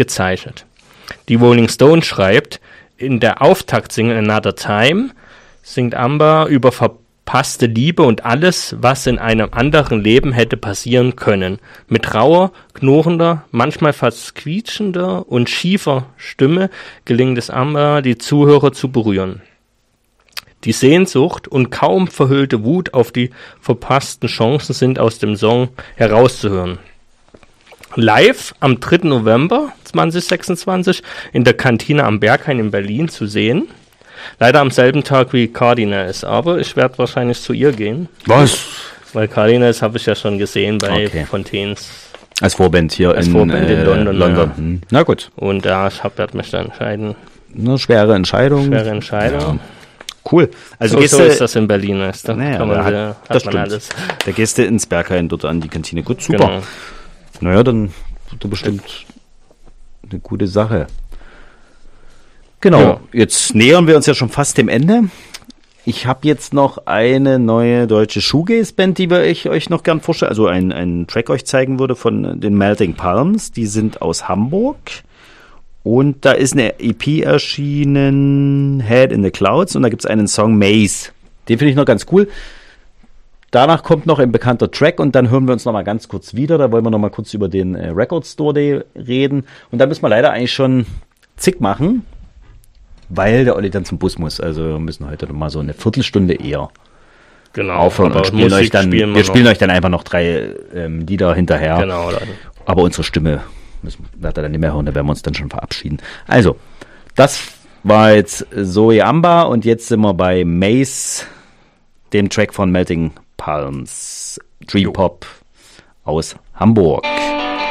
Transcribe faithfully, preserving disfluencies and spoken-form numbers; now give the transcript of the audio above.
gezeichnet. Die Rolling Stone schreibt, in der Auftaktsingle Another Time singt Amber über verpasste Liebe und alles, was in einem anderen Leben hätte passieren können. Mit rauer, knurrender, manchmal fast quietschender und schiefer Stimme gelingt es Amber, die Zuhörer zu berühren. Die Sehnsucht und kaum verhüllte Wut auf die verpassten Chancen sind aus dem Song herauszuhören. Live am dritten November zweitausendsechsundzwanzig in der Kantine am Berghain in Berlin zu sehen. Leider am selben Tag wie Cardinals, aber ich werde wahrscheinlich zu ihr gehen. Was? Weil Cardinals habe ich ja schon gesehen bei Okay. Fontaines. Als Vorband hier Als in, Vorband in äh, London, London. ja. Hm. Na gut, Und da ich hab, werd mich dann entscheiden. eine schwere Entscheidung. Schwere Entscheidung. Ja. Cool. Also So, gehst so du, ist das in Berlin. Ist. Da Naja, kann man, da hat- äh, hat das man stimmt. alles. da gehst du ins Berghain dort an die Kantine. Gut, super. Genau. Naja, dann wird das bestimmt eine gute Sache. Genau, Ja. jetzt nähern wir uns ja schon fast dem Ende. Ich habe jetzt noch eine neue deutsche Shoegaze-Band, die wir ich euch noch gern vorstellen, also einen, einen Track euch zeigen würde von den Melting Palms. Die sind aus Hamburg. Und da ist eine E P erschienen, Head in the Clouds, und da gibt es einen Song Maze. Den finde ich noch ganz cool. Danach kommt noch ein bekannter Track und dann hören wir uns noch mal ganz kurz wieder. Da wollen wir noch mal kurz über den äh, Record Store Day reden. Und da müssen wir leider eigentlich schon zick machen, weil der Olli dann zum Bus muss. Also wir müssen heute noch mal so eine Viertelstunde eher Genau. aufhören und aber spielen Musik euch dann, spielen wir noch. spielen euch dann einfach noch drei ähm, Lieder hinterher. Genau. Dann. Aber unsere Stimme müssen, wird er dann nicht mehr hören, da werden wir uns dann schon verabschieden. Also, das war jetzt Zoe Amba und jetzt sind wir bei Maze, dem Track von Melting Palms, Dream Pop aus Hamburg.